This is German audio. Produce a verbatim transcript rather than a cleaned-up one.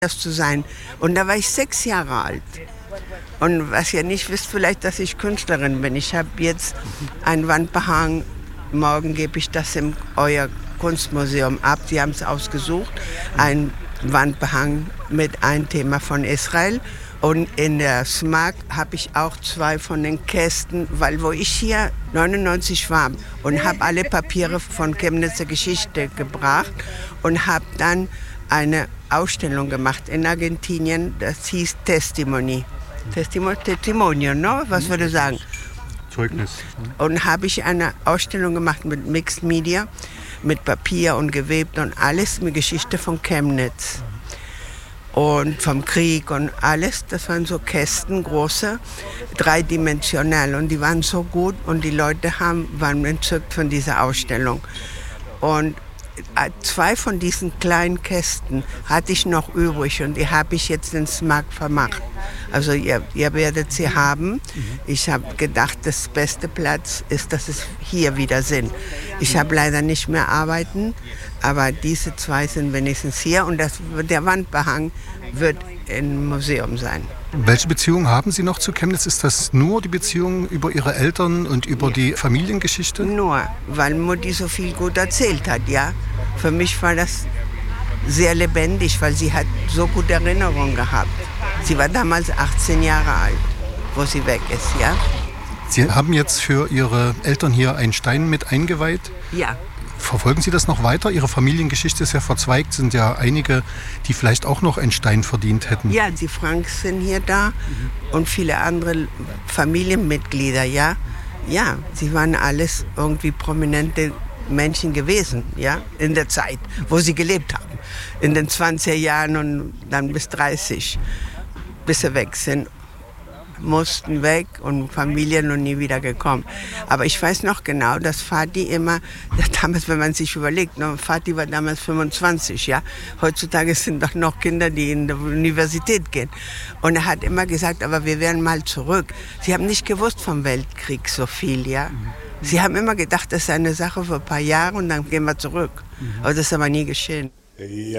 das zu sein. Und da war ich sechs Jahre alt. Und was ihr nicht wisst, vielleicht, dass ich Künstlerin bin. Ich habe jetzt ein Wandbehang. Morgen gebe ich das in euer Kunstmuseum ab. Sie haben es ausgesucht. Ein Wandbehang mit einem Thema von Israel. Und in der S M A G habe ich auch zwei von den Kästen, weil wo ich hier neunundneunzig war und habe alle Papiere von Chemnitzer Geschichte gebracht und habe dann eine Ausstellung gemacht in Argentinien, das hieß Testimony. Testimo, Testimonio, no? Was würde ich sagen? Zeugnis. Und habe ich eine Ausstellung gemacht mit Mixed Media, mit Papier und gewebt und alles mit Geschichte von Chemnitz. Und vom Krieg und alles, das waren so Kästen, große, dreidimensional. Und die waren so gut und die Leute haben, waren entzückt von dieser Ausstellung. Und zwei von diesen kleinen Kästen hatte ich noch übrig und die habe ich jetzt ins S M A G vermacht. Also ihr, ihr werdet sie haben. Ich habe gedacht, das beste Platz ist, dass es hier wieder sind. Ich habe leider nicht mehr arbeiten, aber diese zwei sind wenigstens hier und das, der Wandbehang wird im Museum sein. Welche Beziehung haben Sie noch zu Chemnitz? Ist das nur die Beziehung über Ihre Eltern und über ja. die Familiengeschichte? Nur, weil Mutti so viel gut erzählt hat, ja. Für mich war das sehr lebendig, weil sie hat so gute Erinnerungen gehabt. Sie war damals achtzehn Jahre alt, wo sie weg ist, ja. Sie haben jetzt für Ihre Eltern hier einen Stein mit eingeweiht? Ja. Verfolgen Sie das noch weiter? Ihre Familiengeschichte ist ja verzweigt, sind ja einige, die vielleicht auch noch einen Stein verdient hätten. Ja, die Franks sind hier da mhm. und viele andere Familienmitglieder, ja. Ja, sie waren alles irgendwie prominente Menschen gewesen, ja, in der Zeit, wo sie gelebt haben. In den zwanziger Jahren und dann bis dreißig, bis sie weg sind. Mussten weg und Familien noch nie wieder gekommen. Aber ich weiß noch genau, dass Vati immer, damals, wenn man sich überlegt, ne, Vati war damals fünfundzwanzig, ja. Heutzutage sind doch noch Kinder, die in die Universität gehen. Und er hat immer gesagt, aber wir werden mal zurück. Sie haben nicht gewusst vom Weltkrieg so viel, ja. Sie haben immer gedacht, das ist eine Sache für ein paar Jahre und dann gehen wir zurück. Aber das ist aber nie geschehen.